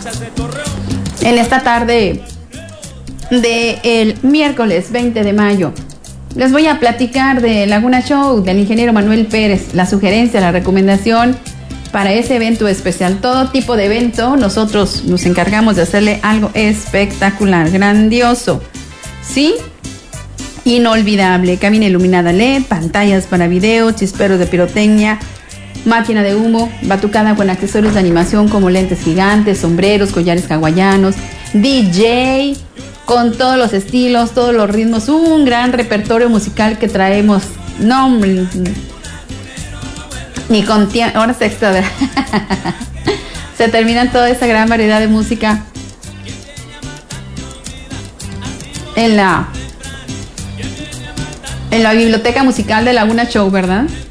en esta tarde del miércoles 20 de mayo. Les voy a platicar de Laguna Show del ingeniero Manuel Pérez, la sugerencia, la recomendación para ese evento especial. Todo tipo de evento, nosotros nos encargamos de hacerle algo espectacular, grandioso, ¿sí? Inolvidable. Cabina iluminada LED, pantallas para video, chisperos de pirotecnia, máquina de humo, batucada con accesorios de animación como lentes gigantes, sombreros, collares hawaianos, DJ con todos los estilos, todos los ritmos, un gran repertorio musical que traemos. No, ni con tiempo, ahora se extra. Se termina toda esa gran variedad de música en la biblioteca musical de Laguna Show, ¿verdad?